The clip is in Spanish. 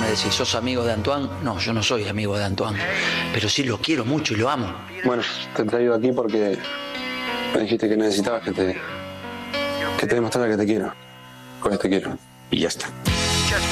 decís, ¿sos amigo de Antoine? No, yo no soy amigo de Antoine, pero sí lo quiero mucho y lo amo. Bueno, te he traído aquí porque me dijiste que necesitabas que te demostrara que te quiero. Pues te quiero. Y ya está.